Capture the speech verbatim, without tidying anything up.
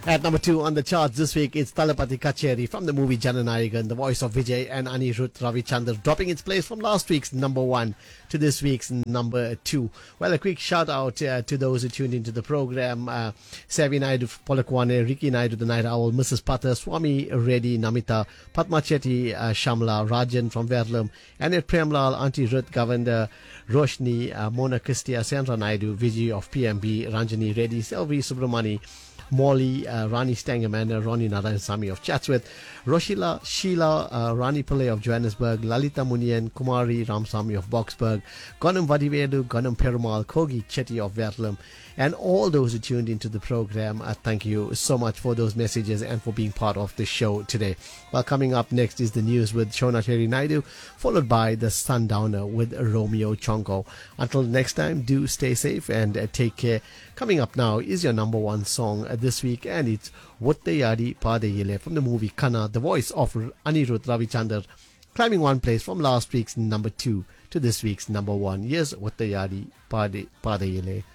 At number two on the charts this week, it's Talapati Kacheri from the movie Jananayagan, the voice of Vijay and Anirudh Ravichandar, dropping its place from last week's number one to this week's number two. Well, a quick shout out uh, to those who tuned into the program. Uh, Savi Naidu, Polakwane, Ricky Naidu, the Night Owl, Missus Pata, Swami Reddy, Namita, Padma Chetty, uh, Shamla, Rajan from Verlam, Annette Premlal, Auntie Ruth Govender, Roshni, uh, Mona Christia, Sandra Naidu, Vijay of P M B, Ranjani Reddy, Selvi Subramani, Molly, uh, Rani Stangerman, Ronnie Narayanasamy of Chatsworth, Roshila, Sheila, uh, Rani Pillai of Johannesburg, Lalita Munian, Kumari Ramsamy of Boxburg, Ganam Vadivedu, Ganam Perumal, Kogi Chetty of Verlam, and all those who tuned into the program. Uh, thank you so much for those messages and for being part of the show today. Well, coming up next is the news with Shona Cherry Naidu, followed by the Sundowner with Romeo Chonko. Until next time, do stay safe and uh, take care. Coming up now is your number one song uh, this week, and it's Vottayadi Padayile from the movie Kana, the voice of Anirudh Ravichandar, climbing one place from last week's number two to this week's number one. Yes, Vottayadi Padayile.